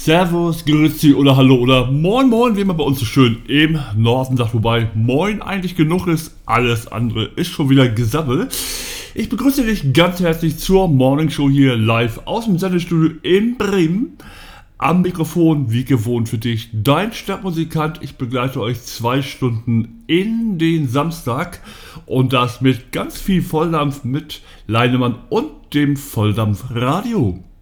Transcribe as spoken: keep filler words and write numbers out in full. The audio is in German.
Servus, Grüezi oder Hallo oder Moin Moin, wie immer bei uns so schön im Norden sagt, wobei Moin eigentlich genug ist, alles andere ist schon wieder Gesabbel. Ich begrüße dich ganz herzlich zur Morning Show hier live aus dem Sendestudio in Bremen. Am Mikrofon, wie gewohnt für dich, dein Stadtmusikant. Ich begleite euch zwei Stunden in den Samstag und das mit ganz viel Volldampf mit Leinemann und dem Volldampfradio.